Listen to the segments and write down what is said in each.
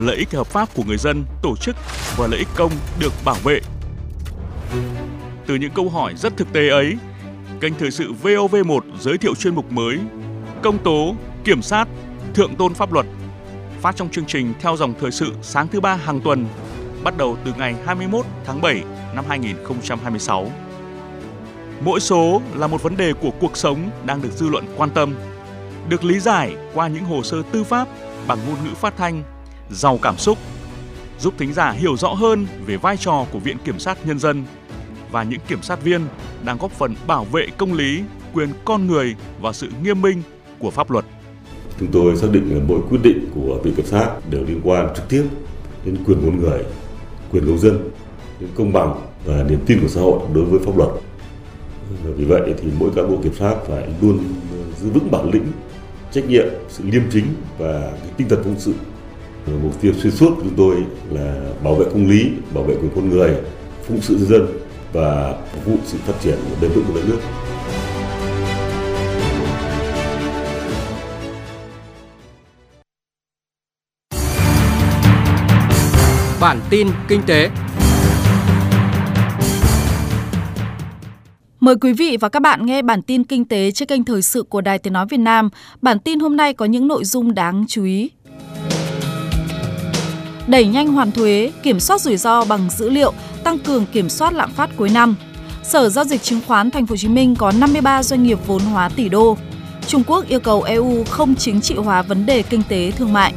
lợi ích hợp pháp của người dân, tổ chức và lợi ích công được bảo vệ. Từ những câu hỏi rất thực tế ấy, kênh Thời sự VOV1 giới thiệu chuyên mục mới Công tố, kiểm sát, thượng tôn pháp luật, phát trong chương trình theo dòng thời sự sáng thứ ba hàng tuần, bắt đầu từ ngày 21 tháng 7 năm 2026. Mỗi số là một vấn đề của cuộc sống đang được dư luận quan tâm, được lý giải qua những hồ sơ tư pháp bằng ngôn ngữ phát thanh, giàu cảm xúc, giúp thính giả hiểu rõ hơn về vai trò của Viện Kiểm sát Nhân dân và những kiểm sát viên đang góp phần bảo vệ công lý, quyền con người và sự nghiêm minh của pháp luật. Chúng tôi xác định là mỗi quyết định của Viện Kiểm sát đều liên quan trực tiếp đến quyền con người, quyền công dân, đến công bằng và niềm tin của xã hội đối với pháp luật. Vì vậy thì mỗi cán bộ kiểm sát phải luôn giữ vững bản lĩnh, trách nhiệm, sự liêm chính và tinh thần phụng sự. Mục tiêu xuyên suốt của chúng tôi là bảo vệ công lý, bảo vệ quyền con người, phụng sự nhân dân và phục vụ sự phát triển bền vững của đất nước. Bản tin kinh tế. Mời quý vị và các bạn nghe bản tin kinh tế trên kênh Thời sự của Đài Tiếng nói Việt Nam. Bản tin hôm nay có những nội dung đáng chú ý. Đẩy nhanh hoàn thuế, kiểm soát rủi ro bằng dữ liệu, tăng cường kiểm soát lạm phát cuối năm. Sở Giao dịch Chứng khoán Thành phố Hồ Chí Minh có 53 doanh nghiệp vốn hóa tỷ đô. Trung Quốc yêu cầu EU không chính trị hóa vấn đề kinh tế thương mại.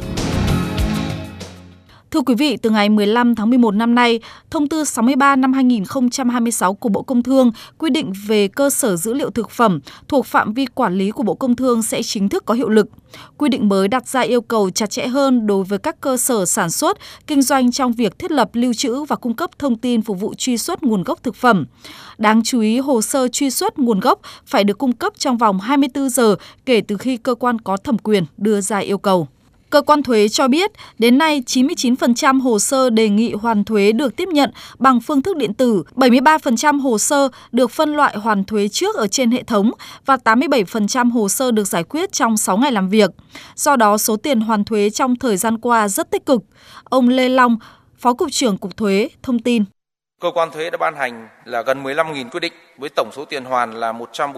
Thưa quý vị, từ ngày 15 tháng 11 năm nay, Thông tư 63 năm 2026 của Bộ Công Thương quy định về cơ sở dữ liệu thực phẩm thuộc phạm vi quản lý của Bộ Công Thương sẽ chính thức có hiệu lực. Quy định mới đặt ra yêu cầu chặt chẽ hơn đối với các cơ sở sản xuất, kinh doanh trong việc thiết lập, lưu trữ và cung cấp thông tin phục vụ truy xuất nguồn gốc thực phẩm. Đáng chú ý, hồ sơ truy xuất nguồn gốc phải được cung cấp trong vòng 24 giờ kể từ khi cơ quan có thẩm quyền đưa ra yêu cầu. Cơ quan thuế cho biết, đến nay 99% hồ sơ đề nghị hoàn thuế được tiếp nhận bằng phương thức điện tử, 73% hồ sơ được phân loại hoàn thuế trước ở trên hệ thống và 87% hồ sơ được giải quyết trong 6 ngày làm việc. Do đó, số tiền hoàn thuế trong thời gian qua rất tích cực. Ông Lê Long, Phó Cục trưởng Cục Thuế, thông tin. Cơ quan thuế đã ban hành là gần 15.000 quyết định với tổng số tiền hoàn là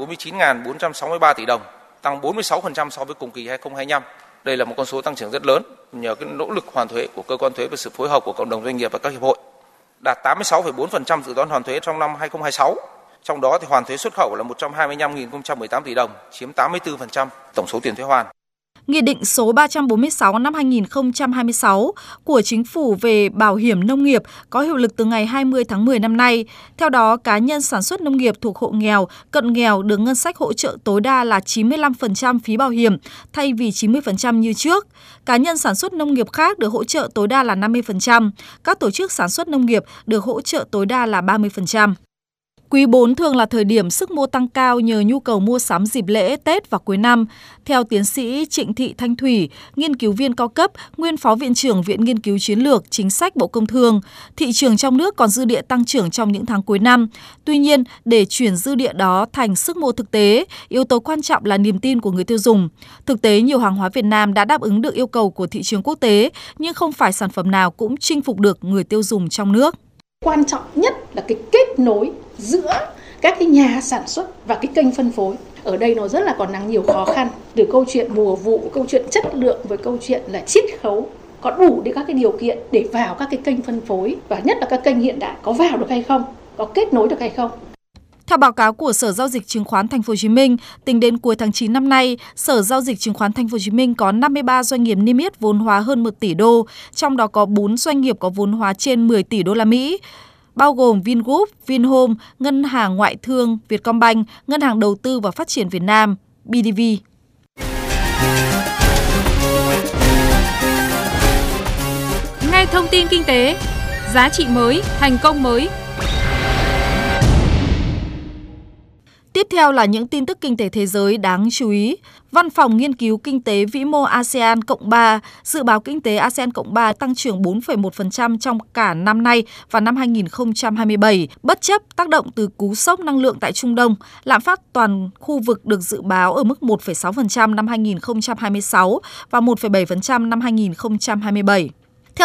149.463 tỷ đồng, tăng 46% so với cùng kỳ 2025. Đây là một con số tăng trưởng rất lớn nhờ cái nỗ lực hoàn thuế của cơ quan thuế và sự phối hợp của cộng đồng doanh nghiệp và các hiệp hội. Đạt 86,4% dự toán hoàn thuế trong năm 2026. Trong đó thì hoàn thuế xuất khẩu là 125.018 tỷ đồng, chiếm 84% tổng số tiền thuế hoàn. Nghị định số 346 năm 2026 của Chính phủ về bảo hiểm nông nghiệp có hiệu lực từ ngày 20 tháng 10 năm nay. Theo đó, cá nhân sản xuất nông nghiệp thuộc hộ nghèo, cận nghèo được ngân sách hỗ trợ tối đa là 95% phí bảo hiểm thay vì 90% như trước. Cá nhân sản xuất nông nghiệp khác được hỗ trợ tối đa là 50%. Các tổ chức sản xuất nông nghiệp được hỗ trợ tối đa là 30%. Quý 4 thường là thời điểm sức mua tăng cao nhờ nhu cầu mua sắm dịp lễ, Tết và cuối năm. Theo tiến sĩ Trịnh Thị Thanh Thủy, nghiên cứu viên cao cấp, nguyên Phó Viện trưởng Viện Nghiên cứu Chiến lược Chính sách Bộ Công Thương, thị trường trong nước còn dư địa tăng trưởng trong những tháng cuối năm. Tuy nhiên, để chuyển dư địa đó thành sức mua thực tế, yếu tố quan trọng là niềm tin của người tiêu dùng. Thực tế, nhiều hàng hóa Việt Nam đã đáp ứng được yêu cầu của thị trường quốc tế, nhưng không phải sản phẩm nào cũng chinh phục được người tiêu dùng trong nước. Quan trọng nhất là cái kết nối giữa các cái nhà sản xuất và cái kênh phân phối. Ở đây nó rất là còn đang nhiều khó khăn, từ câu chuyện mùa vụ, câu chuyện chất lượng với câu chuyện là chiết khấu có đủ để các cái điều kiện để vào các cái kênh phân phối, và nhất là các kênh hiện đại có vào được hay không, có kết nối được hay không. Theo báo cáo của Sở Giao dịch Chứng khoán Thành phố Hồ Chí Minh, tính đến cuối tháng 9 năm nay, Sở Giao dịch Chứng khoán Thành phố Hồ Chí Minh có 53 doanh nghiệp niêm yết vốn hóa hơn 1 tỷ đô, trong đó có 4 doanh nghiệp có vốn hóa trên 10 tỷ đô la Mỹ, bao gồm Vingroup, Vinhome, Ngân hàng Ngoại thương Vietcombank, Ngân hàng Đầu tư và Phát triển Việt Nam, BDV. Nghe thông tin kinh tế, giá trị mới, thành công mới. Tiếp theo là những tin tức kinh tế thế giới đáng chú ý. Văn phòng Nghiên cứu Kinh tế Vĩ mô ASEAN Cộng 3 dự báo kinh tế ASEAN Cộng 3 tăng trưởng 4,1% trong cả năm nay và năm 2027, bất chấp tác động từ cú sốc năng lượng tại Trung Đông. Lạm phát toàn khu vực được dự báo ở mức 1,6% năm 2026 và 1,7% năm 2027.